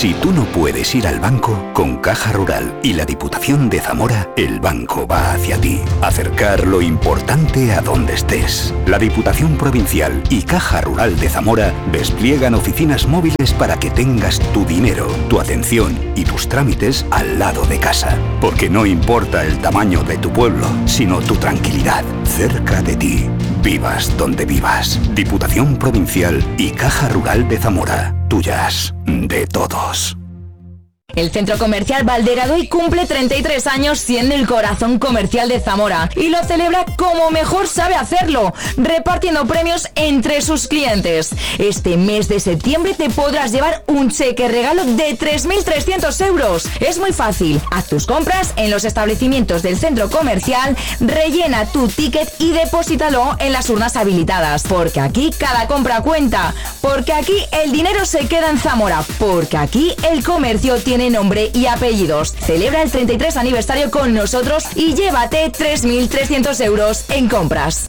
Si tú no puedes ir al banco, con Caja Rural y la Diputación de Zamora, el banco va hacia ti. Acercar lo importante a donde estés. La Diputación Provincial y Caja Rural de Zamora despliegan oficinas móviles para que tengas tu dinero, tu atención y tus trámites al lado de casa. Porque no importa el tamaño de tu pueblo, sino tu tranquilidad, cerca de ti. Vivas donde vivas. Diputación Provincial y Caja Rural de Zamora. Tuyas, de todos. El Centro Comercial Valderaduey cumple 33 años siendo el corazón comercial de Zamora y lo celebra como mejor sabe hacerlo, repartiendo premios entre sus clientes. Este mes de septiembre te podrás llevar un cheque regalo de 3.300 euros. Es muy fácil, haz tus compras en los establecimientos del centro comercial, rellena tu ticket y depósitalo en las urnas habilitadas. Porque aquí cada compra cuenta, porque aquí el dinero se queda en Zamora, porque aquí el comercio tiene nombre y apellidos. Celebra el 33 aniversario con nosotros y llévate 3.300 euros en compras.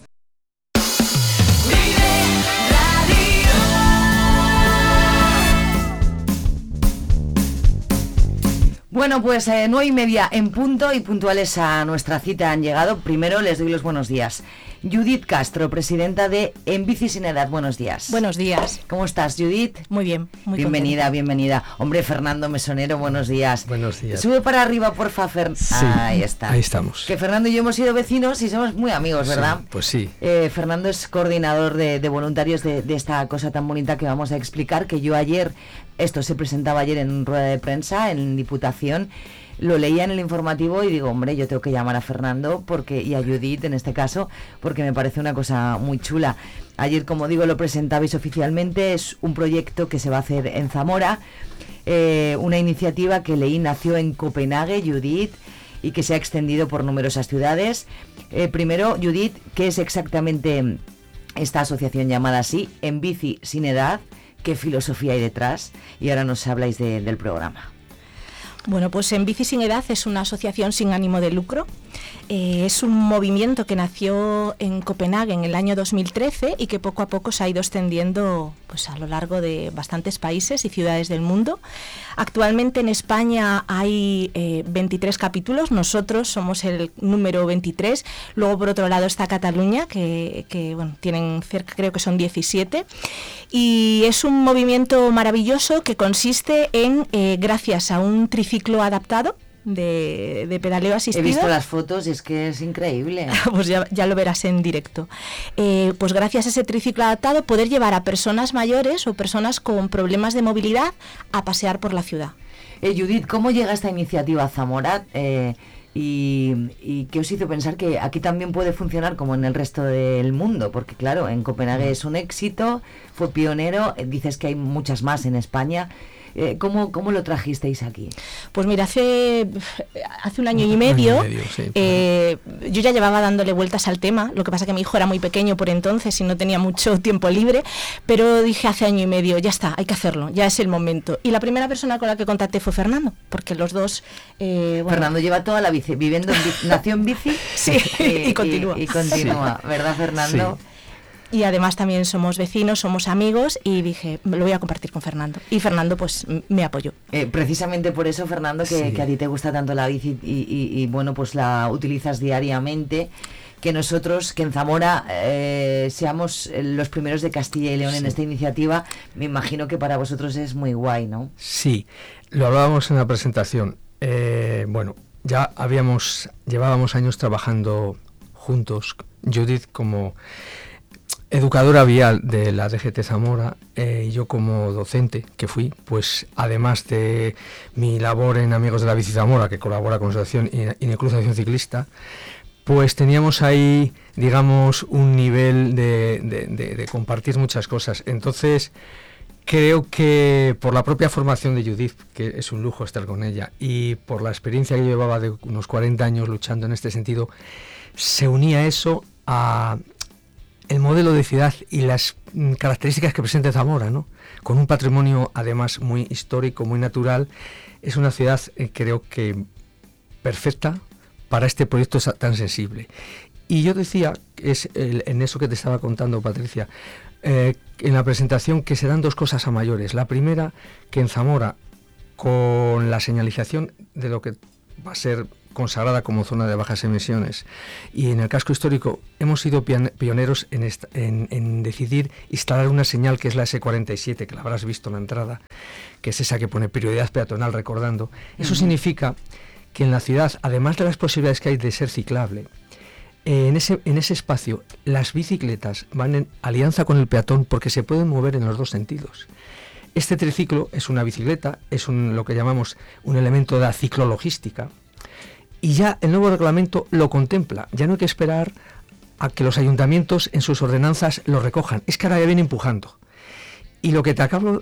Bueno, pues 9:30 en punto y puntuales a nuestra cita han llegado. Primero les doy los buenos días. Judith Castro, presidenta de En Bici Sin Edad. Buenos días. Buenos días. ¿Cómo estás, Judith? Muy bien, muy bienvenida, bienvenida. Hombre, Fernando Mesonero, buenos días. Buenos días. Sube para arriba, porfa, Sí, ahí está. Ahí estamos. Que Fernando y yo hemos sido vecinos y somos muy amigos, ¿verdad? Sí, pues sí. Fernando es coordinador de voluntarios de esta cosa tan bonita que vamos a explicar, que yo ayer, esto se presentaba ayer en rueda de prensa, en Diputación. Lo leía en el informativo y digo, hombre, yo tengo que llamar a Fernando y a Judith en este caso, porque me parece una cosa muy chula. Ayer, como digo, lo presentabais oficialmente, es un proyecto que se va a hacer en Zamora, una iniciativa que leí nació en Copenhague, Judith, y que se ha extendido por numerosas ciudades. Primero, Judith, ¿qué es exactamente esta asociación llamada así, En Bici Sin Edad? ¿Qué filosofía hay detrás? Y ahora nos habláis del programa. Bueno, pues En Bici Sin Edad es una asociación sin ánimo de lucro. Es un movimiento que nació en Copenhague en el año 2013 y que poco a poco se ha ido extendiendo pues, a lo largo de bastantes países y ciudades del mundo. Actualmente en España hay 23 capítulos, nosotros somos el número 23. Luego, por otro lado, está Cataluña, que bueno, tienen cerca, creo que son 17. Y es un movimiento maravilloso que consiste en, gracias a un triciclo adaptado, de pedaleo asistido. He visto las fotos y es que es increíble. Pues ya lo verás en directo. Pues gracias a ese triciclo adaptado poder llevar a personas mayores o personas con problemas de movilidad a pasear por la ciudad. Judith, ¿cómo llega esta iniciativa a Zamora? ¿Y qué os hizo pensar que aquí también puede funcionar como en el resto del mundo? Porque claro, en Copenhague es un éxito, fue pionero, dices que hay muchas más en España. ¿Cómo lo trajisteis aquí? Pues mira, hace un año y medio, Sí, yo ya llevaba dándole vueltas al tema, lo que pasa que mi hijo era muy pequeño por entonces y no tenía mucho tiempo libre, pero dije hace año y medio, ya está, hay que hacerlo, ya es el momento. Y la primera persona con la que contacté fue Fernando, porque los dos... bueno, Fernando lleva toda la bici, nació en bici sí, y continúa. Y continúa, sí. ¿Verdad, Fernando? Sí. Y además también somos vecinos, somos amigos y dije, me lo voy a compartir con Fernando. Y Fernando pues me apoyó. Precisamente por eso, Fernando, que a ti te gusta tanto la bici y bueno, pues la utilizas diariamente, que nosotros, que en Zamora seamos los primeros de Castilla y León en esta iniciativa, me imagino que para vosotros es muy guay, ¿no? Sí, lo hablábamos en la presentación. Bueno, ya llevábamos años trabajando juntos, Judith como educadora vial de la DGT Zamora, y yo como docente que fui, pues además de mi labor en Amigos de la Bici Zamora, que colabora con la Asociación Inecruz Acción Ciclista, pues teníamos ahí, digamos, un nivel de compartir muchas cosas. Entonces, creo que por la propia formación de Judith, que es un lujo estar con ella, y por la experiencia que yo llevaba de unos 40 años luchando en este sentido, se unía eso a el modelo de ciudad y las características que presenta Zamora, ¿no? Con un patrimonio además muy histórico, muy natural. Es una ciudad, creo que perfecta para este proyecto tan sensible. Y yo decía, en eso que te estaba contando, Patricia, en la presentación, que se dan dos cosas a mayores. La primera, que en Zamora con la señalización de lo que va a ser consagrada como zona de bajas emisiones, y en el casco histórico hemos sido pioneros en decidir instalar una señal que es la S47, que la habrás visto en la entrada, que es esa que pone prioridad peatonal recordando. Eso significa que en la ciudad, además de las posibilidades que hay de ser ciclable, en ese espacio las bicicletas van en alianza con el peatón porque se pueden mover en los dos sentidos. Este triciclo es una bicicleta, es lo que llamamos un elemento de la ciclologística, y ya el nuevo reglamento lo contempla. Ya no hay que esperar a que los ayuntamientos en sus ordenanzas lo recojan. Es que ahora ya viene empujando. Y lo que te acabo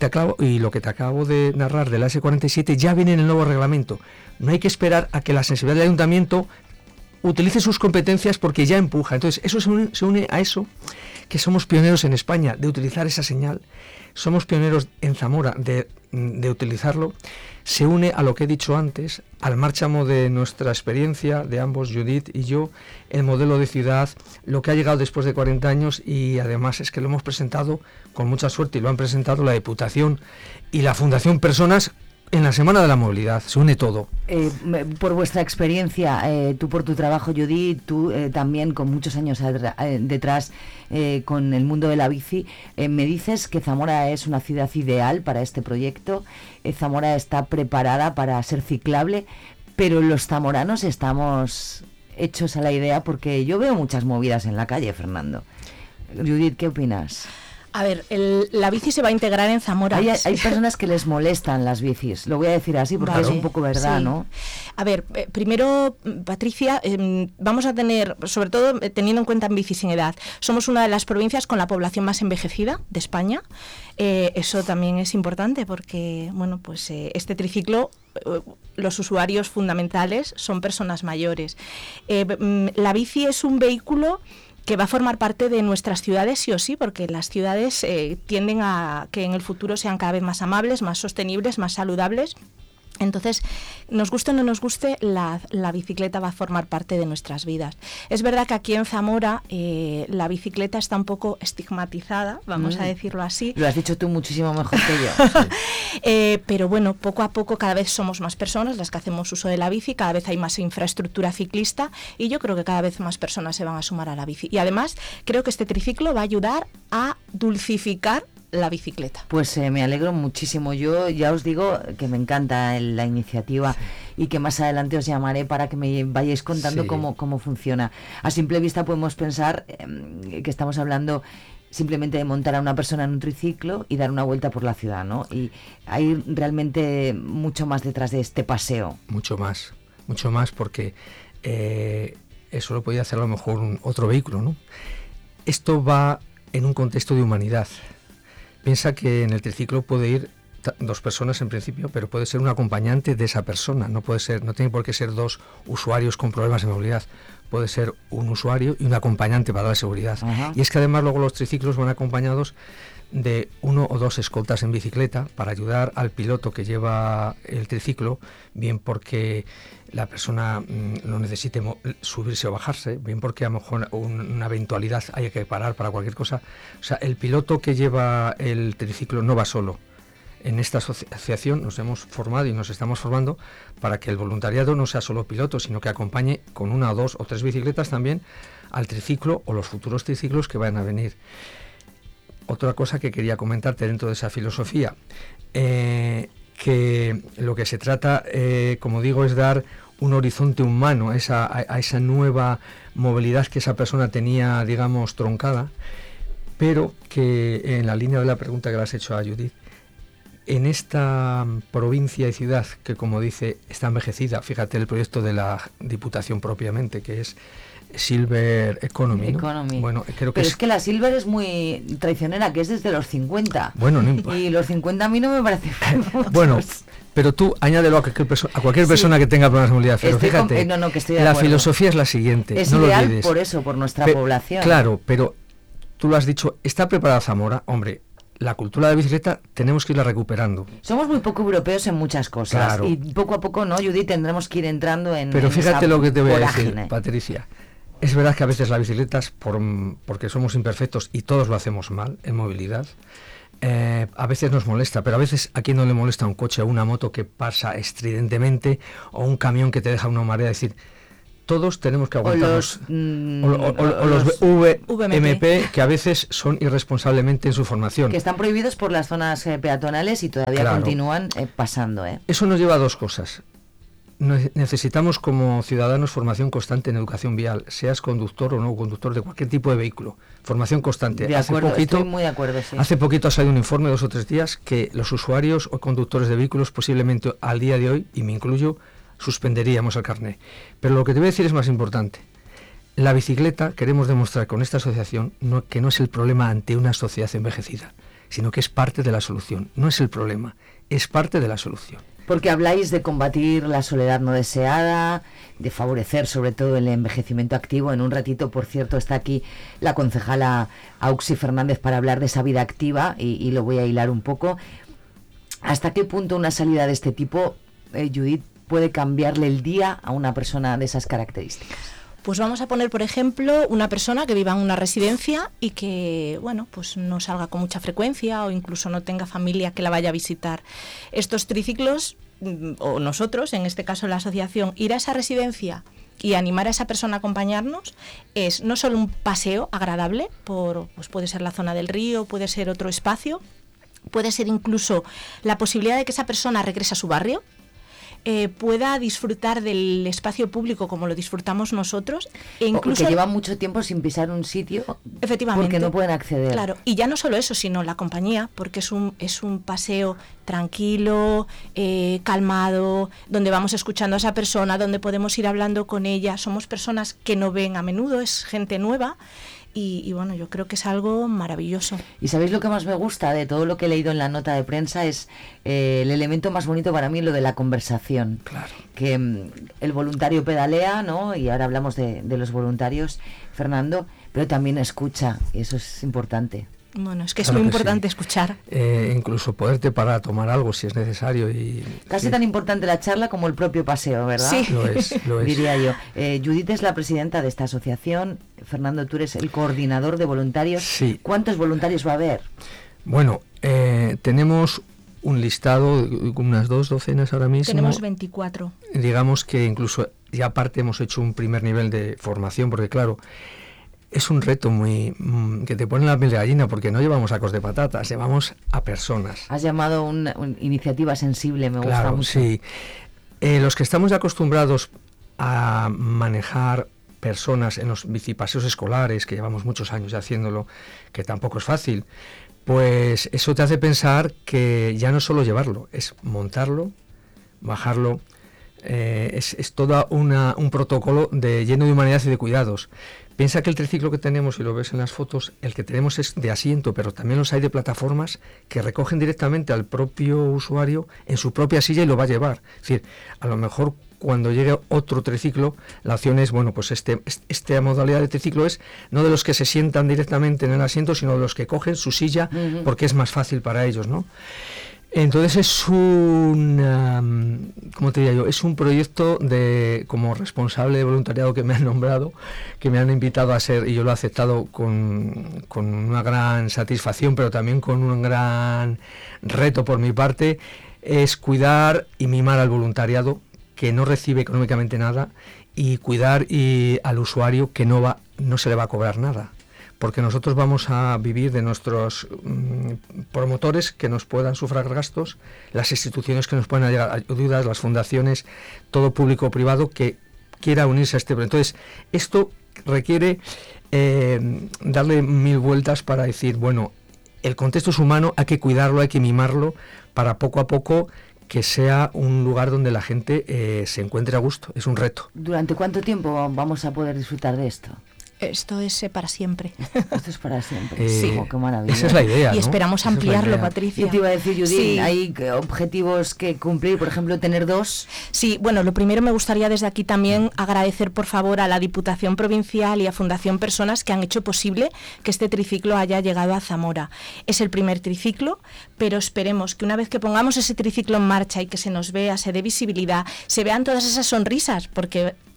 de narrar de la S47 ya viene en el nuevo reglamento. No hay que esperar a que la sensibilidad del ayuntamiento utilice sus competencias porque ya empuja. Entonces, eso se une a eso, que somos pioneros en España de utilizar esa señal. Somos pioneros en Zamora de utilizarlo. Se une a lo que he dicho antes, al márchamo de nuestra experiencia, de ambos, Judith y yo, el modelo de ciudad, lo que ha llegado después de 40 años, y además es que lo hemos presentado con mucha suerte, y lo han presentado la Diputación y la Fundación Personas en la Semana de la Movilidad. Se une todo. Por vuestra experiencia, tú por tu trabajo, Judith, tú también con muchos años detrás con el mundo de la bici, me dices que Zamora es una ciudad ideal para este proyecto. Zamora está preparada para ser ciclable, pero los zamoranos estamos hechos a la idea, porque yo veo muchas movidas en la calle, Fernando. Judith, ¿qué opinas? A ver, la bici se va a integrar en Zamora. Hay personas que les molestan las bicis, lo voy a decir así porque es un poco verdad, sí, ¿no? A ver, primero, Patricia, vamos a tener, sobre todo teniendo en cuenta en Bici Sin Edad, somos una de las provincias con la población más envejecida de España. Eso también es importante porque, bueno, pues este triciclo, los usuarios fundamentales son personas mayores. La bici es un vehículo que va a formar parte de nuestras ciudades sí o sí, porque las ciudades tienden a que en el futuro sean cada vez más amables, más sostenibles, más saludables. Entonces, nos guste o no nos guste, la bicicleta va a formar parte de nuestras vidas. Es verdad que aquí en Zamora la bicicleta está un poco estigmatizada, vamos a decirlo así. Lo has dicho tú muchísimo mejor que yo. Sí. Pero bueno, poco a poco cada vez somos más personas las que hacemos uso de la bici, cada vez hay más infraestructura ciclista y yo creo que cada vez más personas se van a sumar a la bici. Y además, creo que este triciclo va a ayudar a dulcificar la bicicleta. Pues me alegro muchísimo. Yo ya os digo que me encanta la iniciativa, sí, y que más adelante os llamaré para que me vayáis contando, sí, cómo funciona. A simple vista podemos pensar que estamos hablando simplemente de montar a una persona en un triciclo y dar una vuelta por la ciudad, ¿no? Y hay realmente mucho más detrás de este paseo. Mucho más porque eso lo podía hacer a lo mejor otro vehículo, ¿no? Esto va en un contexto de humanidad. Piensa que en el triciclo puede ir dos personas en principio, pero puede ser un acompañante de esa persona. No tiene por qué ser dos usuarios con problemas de movilidad. Puede ser un usuario y un acompañante para dar seguridad. Ajá. Y es que además luego los triciclos van acompañados de 1 o 2 escoltas en bicicleta para ayudar al piloto que lleva el triciclo, bien porque la persona no necesite subirse o bajarse, bien porque a lo mejor una eventualidad haya que parar para cualquier cosa. O sea, el piloto que lleva el triciclo no va solo. En esta asociación nos hemos formado y nos estamos formando para que el voluntariado no sea solo piloto, sino que acompañe con 1 o 2 o 3 bicicletas también al triciclo o los futuros triciclos que vayan a venir. Otra cosa que quería comentarte dentro de esa filosofía, que lo que se trata, como digo, es dar un horizonte humano a esa nueva movilidad que esa persona tenía, digamos, troncada, pero que en la línea de la pregunta que le has hecho a Judith, en esta provincia y ciudad que, como dice, está envejecida, fíjate el proyecto de la Diputación propiamente, que es Silver Economy, ¿no? Bueno, creo que pero es que la Silver es muy traicionera, que es desde los 50. Bueno, no importa. Y los 50 a mí no me parece bueno, pero tú añádelo a cualquier persona que tenga problemas de movilidad. Pero fíjate, que estoy de la acuerdo. filosofía es la siguiente. Es no ideal lo olvides. Por eso, por nuestra población. Claro, pero tú lo has dicho, ¿está preparada Zamora? Hombre, la cultura de la bicicleta tenemos que irla recuperando. Somos muy poco europeos en muchas cosas. Claro. Y poco a poco, ¿no, Judith? Tendremos que ir entrando en Pero fíjate lo que te voy a vorágine. decir, Patricia. Es verdad que a veces las bicicletas, porque somos imperfectos y todos lo hacemos mal en movilidad, a veces nos molesta, pero a veces a quién no le molesta un coche o una moto que pasa estridentemente o un camión que te deja una marea. Es decir, todos tenemos que aguantarnos. O los VMP, que a veces son irresponsablemente en su formación. Que están prohibidos por las zonas peatonales y todavía continúan pasando. Eso nos lleva a dos cosas. Necesitamos como ciudadanos formación constante en educación vial, seas conductor o no conductor de cualquier tipo de vehículo. Formación constante. De acuerdo, estoy muy de acuerdo, sí. Hace poquito ha salido un informe, 2 o 3 días, que los usuarios o conductores de vehículos posiblemente al día de hoy, y me incluyo, suspenderíamos el carné. Pero lo que te voy a decir es más importante. La bicicleta, queremos demostrar con esta asociación que no es el problema ante una sociedad envejecida, sino que es parte de la solución. No es el problema, es parte de la solución. Porque habláis de combatir la soledad no deseada, de favorecer sobre todo el envejecimiento activo. En un ratito, por cierto, está aquí la concejala Auxi Fernández para hablar de esa vida activa y lo voy a hilar un poco. ¿Hasta qué punto una salida de este tipo, Judith, puede cambiarle el día a una persona de esas características? Pues vamos a poner, por ejemplo, una persona que viva en una residencia y que, bueno, pues no salga con mucha frecuencia o incluso no tenga familia que la vaya a visitar. Estos triciclos, o nosotros, en este caso la asociación, ir a esa residencia y animar a esa persona a acompañarnos es no solo un paseo agradable, pues puede ser la zona del río, puede ser otro espacio, puede ser incluso la posibilidad de que esa persona regrese a su barrio, pueda disfrutar del espacio público como lo disfrutamos nosotros, e incluso que llevan mucho tiempo sin pisar un sitio, efectivamente, porque no pueden acceder. Claro, y ya no solo eso, sino la compañía, porque es un paseo tranquilo, calmado, donde vamos escuchando a esa persona, donde podemos ir hablando con ella. Somos personas que no ven a menudo, es gente nueva. Y bueno, yo creo que es algo maravilloso. ¿Y sabéis lo que más me gusta de todo lo que he leído en la nota de prensa? Es el elemento más bonito para mí, lo de la conversación. Claro. Que el voluntario pedalea, ¿no? Y ahora hablamos de los voluntarios, Fernando, pero también escucha, y eso es importante. Bueno, es que es muy importante escuchar. Incluso poderte parar a tomar algo si es necesario. Casi tan importante la charla como el propio paseo, ¿verdad? Sí. Lo es. Diría yo. Judith es la presidenta de esta asociación. Fernando, tú eres el coordinador de voluntarios. Sí. ¿Cuántos voluntarios va a haber? Bueno, tenemos un listado, unas 2 docenas ahora mismo. Tenemos 24. Digamos que incluso ya aparte hemos hecho un primer nivel de formación, porque claro, es un reto muy que te pone la piel de gallina, porque no llevamos sacos de patatas, llevamos a personas. Has llamado una iniciativa sensible, me gusta mucho. Sí. Los que estamos ya acostumbrados a manejar personas en los bicipaseos escolares, que llevamos muchos años ya haciéndolo, que tampoco es fácil, pues eso te hace pensar que ya no es solo llevarlo, es montarlo, bajarlo. Es todo un protocolo lleno de humanidad y de cuidados. Piensa que el triciclo que tenemos, y lo ves en las fotos, el que tenemos es de asiento, pero también los hay de plataformas que recogen directamente al propio usuario en su propia silla y lo va a llevar. Es decir, a lo mejor cuando llegue otro triciclo, la opción es, bueno, pues esta modalidad de triciclo es no de los que se sientan directamente en el asiento, sino de los que cogen su silla, porque es más fácil para ellos, ¿no? Entonces es ¿cómo te diría yo? Es un proyecto como responsable de voluntariado que me han nombrado, que me han invitado a ser, y yo lo he aceptado con una gran satisfacción, pero también con un gran reto por mi parte, es cuidar y mimar al voluntariado que no recibe económicamente nada, y cuidar al usuario que no se le va a cobrar nada. Porque nosotros vamos a vivir de nuestros promotores que nos puedan sufragar gastos, las instituciones que nos puedan llegar ayudas, las fundaciones, todo público o privado que quiera unirse a este proyecto. Entonces, esto requiere darle 1000 vueltas para decir, bueno, el contexto es humano, hay que cuidarlo, hay que mimarlo, para poco a poco que sea un lugar donde la gente se encuentre a gusto. Es un reto. ¿Durante cuánto tiempo vamos a poder disfrutar de esto? Esto es para siempre. Esto es para siempre. Sí. Oh, qué maravilla. Esa es la idea, y ¿no? esperamos ampliarlo, Patricia. Yo te iba a decir, Judith, sí. ¿hay objetivos que cumplir? Por ejemplo, tener 2. Sí, bueno, lo primero me gustaría desde aquí también agradecer, por favor, a la Diputación Provincial y a Fundación Personas que han hecho posible que este triciclo haya llegado a Zamora. Es el primer triciclo, pero esperemos que una vez que pongamos ese triciclo en marcha y que se nos vea, se dé visibilidad, se vean todas esas sonrisas, porque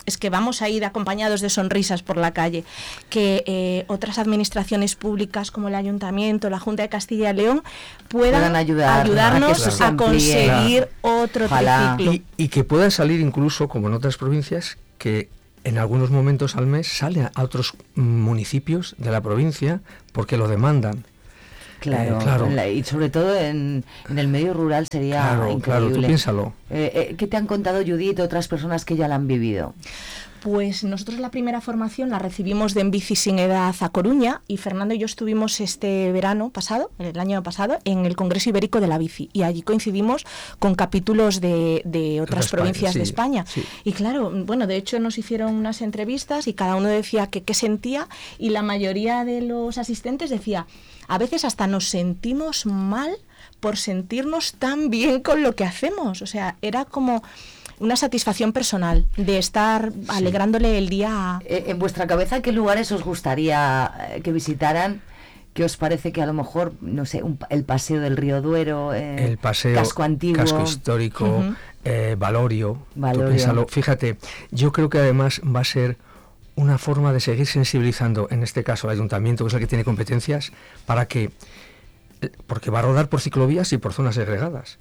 es que vamos a ir acompañados de sonrisas por la calle, que otras administraciones públicas como el Ayuntamiento, la Junta de Castilla y León puedan ayudarnos a conseguir otro triciclo. Y que pueda salir incluso, como en otras provincias, que en algunos momentos al mes sale a otros municipios de la provincia porque lo demandan. Claro. Y sobre todo en el medio rural sería increíble. Claro, tú piénsalo. ¿Qué te han contado, Judith, otras personas que ya la han vivido? Pues nosotros la primera formación la recibimos de En Bici Sin Edad a Coruña, y Fernando y yo estuvimos este verano pasado, el año pasado, en el Congreso Ibérico de la Bici, y allí coincidimos con capítulos de otras provincias de España. Sí. Y claro, bueno, de hecho nos hicieron unas entrevistas y cada uno decía qué sentía, y la mayoría de los asistentes decía, a veces hasta nos sentimos mal por sentirnos tan bien con lo que hacemos. O sea, era como una satisfacción personal de estar alegrándole el día. En vuestra cabeza, ¿qué lugares os gustaría que visitaran? ¿Qué os parece que a lo mejor, no sé, el paseo del Río Duero, el paseo, casco antiguo, casco histórico, Valorio? Tú piénsalo. Fíjate, yo creo que además va a ser una forma de seguir sensibilizando, en este caso el ayuntamiento, que es el que tiene competencias, para que, porque va a rodar por ciclovías y por zonas segregadas,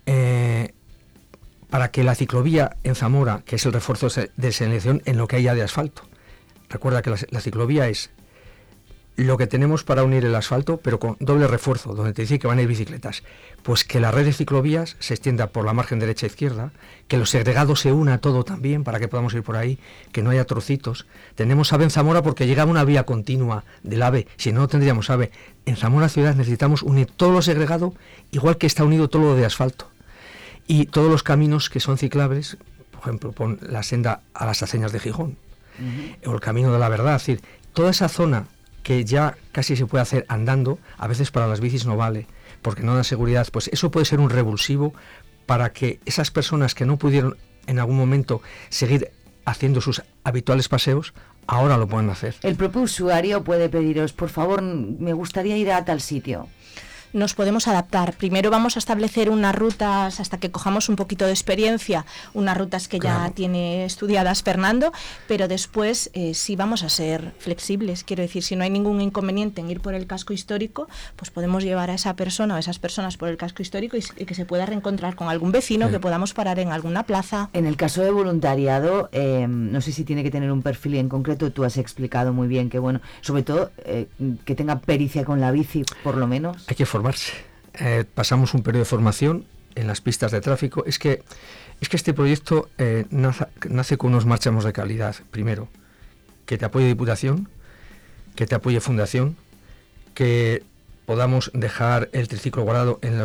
para que la ciclovía en Zamora, que es el refuerzo de señalización en lo que haya de asfalto. Recuerda que la ciclovía es lo que tenemos para unir el asfalto, pero con doble refuerzo, donde te dice que van a ir bicicletas. Pues que la red de ciclovías se extienda por la margen derecha e izquierda, que los segregados se una todo también para que podamos ir por ahí, que no haya trocitos. Tenemos AVE en Zamora porque llega una vía continua del AVE, si no tendríamos AVE. En Zamora ciudad necesitamos unir todo lo segregado, igual que está unido todo lo de asfalto. Y todos los caminos que son ciclables, por ejemplo, pon la senda a las Aceñas de Gijón, o el Camino de la Verdad, es decir, toda esa zona que ya casi se puede hacer andando, a veces para las bicis no vale, porque no da seguridad, pues eso puede ser un revulsivo para que esas personas que no pudieron en algún momento seguir haciendo sus habituales paseos, ahora lo pueden hacer. El propio usuario puede pediros, por favor, me gustaría ir a tal sitio. Nos podemos adaptar. Primero vamos a establecer unas rutas, hasta que cojamos un poquito de experiencia, unas rutas que ya tiene estudiadas Fernando, pero después sí vamos a ser flexibles. Quiero decir, si no hay ningún inconveniente en ir por el casco histórico, pues podemos llevar a esa persona o a esas personas por el casco histórico y que se pueda reencontrar con algún vecino, que podamos parar en alguna plaza. En el caso de voluntariado, no sé si tiene que tener un perfil en concreto. Tú has explicado muy bien que, bueno, sobre todo que tenga pericia con la bici, por lo menos. Hay que formarse. Pasamos un periodo de formación en las pistas de tráfico. Es que este proyecto nace con unos márchamos de calidad. Primero, que te apoye Diputación, que te apoye Fundación, que podamos dejar el triciclo guardado en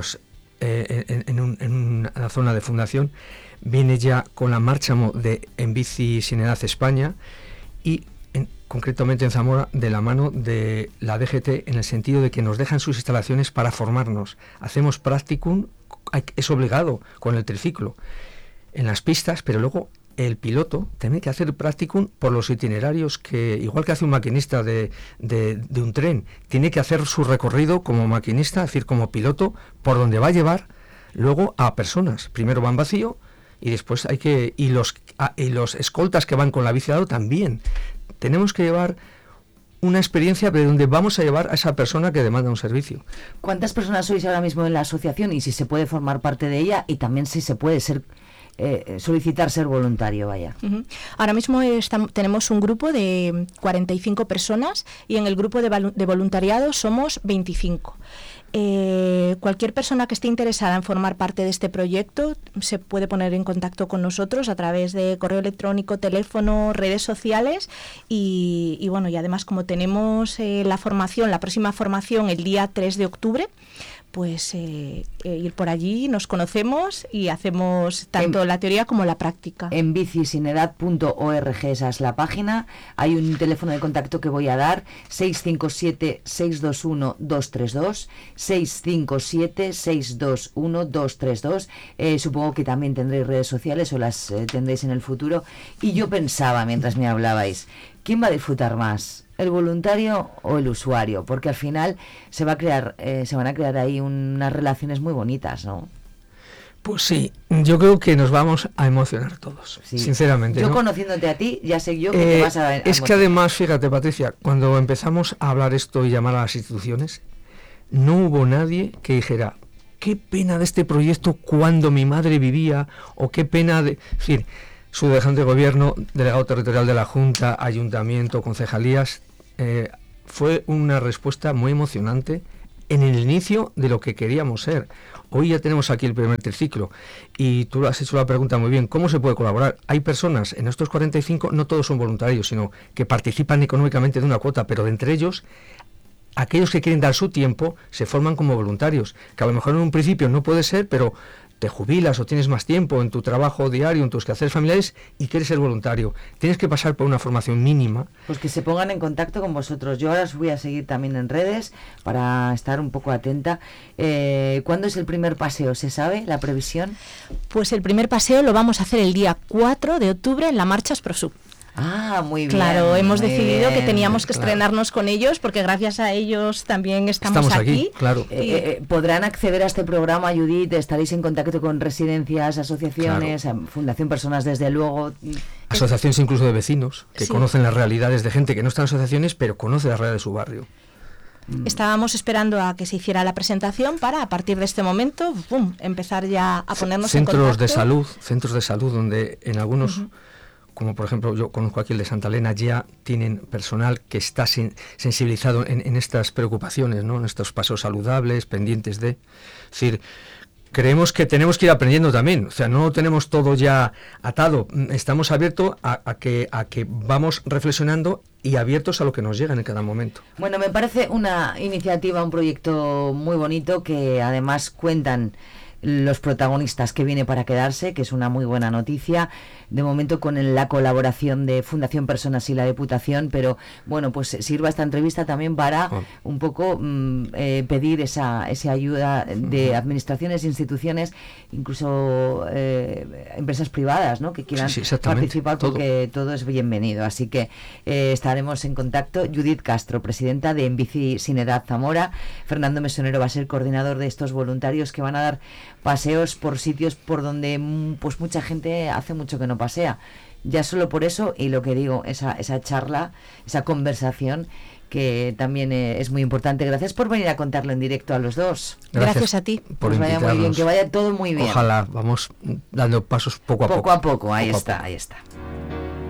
una zona de Fundación. Viene ya con la márchamo de En Bici Sin Edad España y concretamente en Zamora, de la mano de la DGT, en el sentido de que nos dejan sus instalaciones para formarnos. Hacemos practicum, es obligado con el triciclo en las pistas, pero luego el piloto tiene que hacer practicum por los itinerarios que, igual que hace un maquinista de un tren, tiene que hacer su recorrido como maquinista, es decir, como piloto, por donde va a llevar luego a personas. Primero van vacío y después hay que... Y los escoltas que van con la bici al lado también. Tenemos que llevar una experiencia de donde vamos a llevar a esa persona que demanda un servicio. ¿Cuántas personas sois ahora mismo en la asociación y si se puede formar parte de ella y también si se puede solicitar ser voluntario, vaya? Ahora mismo tenemos un grupo de 45 personas y en el grupo de voluntariado somos 25. Cualquier persona que esté interesada en formar parte de este proyecto se puede poner en contacto con nosotros a través de correo electrónico, teléfono, redes sociales y bueno, y además como tenemos la próxima formación el día 3 de octubre, pues ir por allí, nos conocemos y hacemos tanto la teoría como la práctica. En bicisinedad.org, esa es la página. Hay un teléfono de contacto que voy a dar, 657-621-232, 657-621-232. Supongo que también tendréis redes sociales o las tendréis en el futuro. Y yo pensaba, mientras me hablabais, ¿quién va a disfrutar más? ¿El voluntario o el usuario? Porque al final se van a crear ahí unas relaciones muy bonitas, ¿no? Pues sí, yo creo que nos vamos a emocionar todos, Sí. sinceramente. Yo ¿no? conociéndote a ti, ya sé yo que te vas a... Es que además, fíjate, Patricia, cuando empezamos a hablar esto y llamar a las instituciones, no hubo nadie que dijera, qué pena de este proyecto cuando mi madre vivía, o qué pena de... Es decir, subdelegado de gobierno, delegado territorial de la Junta, ayuntamiento, concejalías, fue una respuesta muy emocionante en el inicio de lo que queríamos ser. Hoy ya tenemos aquí el primer triciclo y tú has hecho la pregunta muy bien, ¿cómo se puede colaborar? Hay personas, en estos 45, no todos son voluntarios, sino que participan económicamente de una cuota, pero de entre ellos, aquellos que quieren dar su tiempo se forman como voluntarios, que a lo mejor en un principio no puede ser, pero te jubilas o tienes más tiempo en tu trabajo diario, en tus quehaceres familiares y quieres ser voluntario. Tienes que pasar por una formación mínima. Pues que se pongan en contacto con vosotros. Yo ahora os voy a seguir también en redes para estar un poco atenta. ¿Cuándo es el primer paseo? ¿Se sabe la previsión? Pues el primer paseo lo vamos a hacer el día 4 de octubre en la Marcha Prosub. Ah, muy bien. Claro, hemos muy decidido bien. que teníamos que Claro. estrenarnos con ellos porque gracias a ellos también estamos aquí. Claro. ¿Podrán acceder a este programa, Judith? ¿Estaréis en contacto con residencias, asociaciones, Fundación Personas, desde luego? Asociaciones incluso de vecinos, que Sí. conocen las realidades de gente que no está en asociaciones, pero conoce la realidad de su barrio. Estábamos esperando a que se hiciera la presentación para, a partir de este momento, ¡pum!, empezar ya a ponernos en contacto. Centros de salud donde en algunos, como por ejemplo yo conozco aquí el de Santa Elena, ya tienen personal que está sensibilizado en estas preocupaciones, ¿no? En estos pasos saludables, pendientes de... Es decir, creemos que tenemos que ir aprendiendo también, o sea, no tenemos todo ya atado, estamos abiertos a que vamos reflexionando y abiertos a lo que nos llega en cada momento. Bueno, me parece una iniciativa, un proyecto muy bonito que además cuentan los protagonistas que viene para quedarse, que es una muy buena noticia, de momento con la colaboración de Fundación Personas y la Diputación, pero bueno, pues sirva esta entrevista también para un poco pedir esa ayuda de administraciones, instituciones, incluso empresas privadas, ¿no?, que quieran participar, porque todo es bienvenido. Así que estaremos en contacto. Judith Castro, presidenta de En Bici Sin Edad Zamora. Fernando Mesonero va a ser coordinador de estos voluntarios que van a dar paseos por sitios por donde pues mucha gente hace mucho que no pasea. Ya solo por eso, y lo que digo, esa charla, esa conversación, que también es muy importante. Gracias por venir a contarlo en directo a los dos. Gracias a ti. Por pues vaya muy bien, que vaya todo muy bien. Ojalá, vamos dando pasos poco a poco. Poco a poco, ahí está.